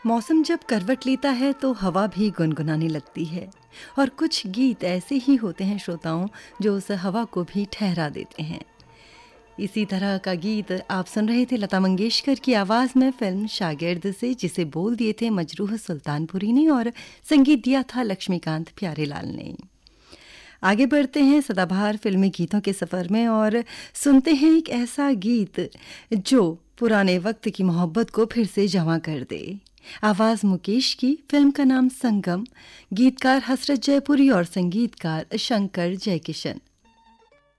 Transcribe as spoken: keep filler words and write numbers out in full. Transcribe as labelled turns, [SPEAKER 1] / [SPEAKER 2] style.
[SPEAKER 1] मौसम जब करवट लेता है तो हवा भी गुनगुनाने लगती है और कुछ गीत ऐसे ही होते हैं श्रोताओं जो उस हवा को भी ठहरा देते हैं। इसी तरह का गीत आप सुन रहे थे लता मंगेशकर की आवाज़ में फिल्म शागिर्द से, जिसे बोल दिए थे मजरूह सुल्तानपुरी ने और संगीत दिया था लक्ष्मीकांत प्यारेलाल ने। आगे बढ़ते हैं सदाबहार फिल्मी गीतों के सफ़र में और सुनते हैं एक ऐसा गीत जो पुराने वक्त की मोहब्बत को फिर से जवां कर दे। आवाज़ मुकेश की, फिल्म का नाम संगम, गीतकार हसरत जयपुरी और संगीतकार शंकर जयकिशन।